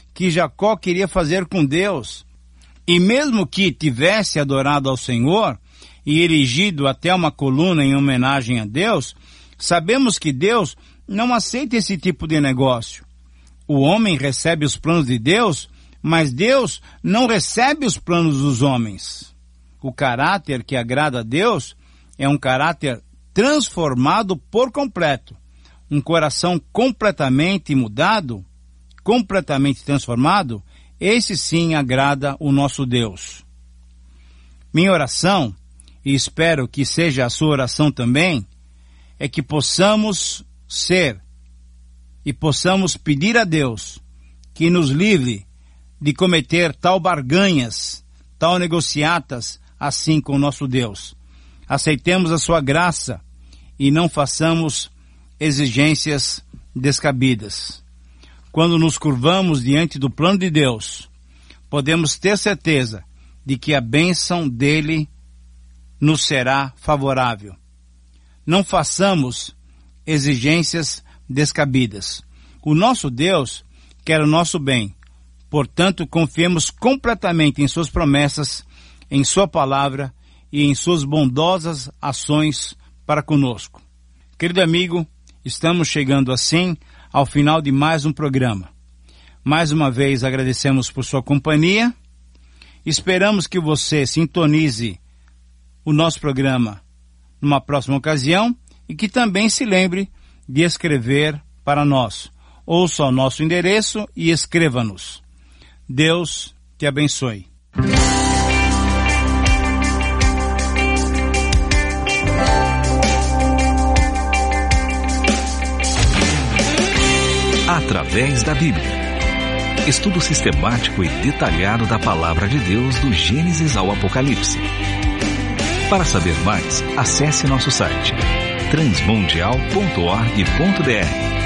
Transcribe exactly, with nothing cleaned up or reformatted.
que Jacó queria fazer com Deus. E mesmo que tivesse adorado ao Senhor e erigido até uma coluna em homenagem a Deus, sabemos que Deus não aceita esse tipo de negócio. O homem recebe os planos de Deus, mas Deus não recebe os planos dos homens. O caráter que agrada a Deus é um caráter transformado por completo. Um coração completamente mudado, completamente transformado, esse sim agrada o nosso Deus. Minha oração, e espero que seja a sua oração também, é que possamos ser e possamos pedir a Deus que nos livre de cometer tal barganhas, tal negociatas assim com o nosso Deus. Aceitemos a sua graça e não façamos exigências descabidas. Quando nos curvamos diante do plano de Deus, podemos ter certeza de que a bênção dele nos será favorável. Não façamos exigências descabidas. O nosso Deus quer o nosso bem. Portanto, confiemos completamente em suas promessas, em sua palavra e em suas bondosas ações para conosco. Querido amigo, estamos chegando assim ao final de mais um programa. Mais uma vez agradecemos por sua companhia. Esperamos que você sintonize o nosso programa numa próxima ocasião e que também se lembre de escrever para nós. Ouça o nosso endereço e escreva-nos. Deus te abençoe. Através da Bíblia. Estudo sistemático e detalhado da Palavra de Deus do Gênesis ao Apocalipse. Para saber mais, acesse nosso site transmundial ponto org ponto br.